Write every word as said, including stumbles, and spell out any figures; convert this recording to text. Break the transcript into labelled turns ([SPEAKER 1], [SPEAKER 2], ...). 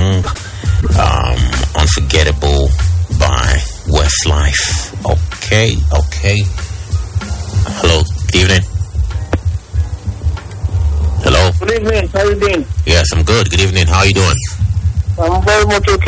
[SPEAKER 1] song, um, Unforgettable by Westlife. Okay, okay. Hello, good evening. Hello.
[SPEAKER 2] Good evening, how are you doing?
[SPEAKER 1] Yes, I'm good. Good evening. How are you doing?
[SPEAKER 2] I'm very much okay.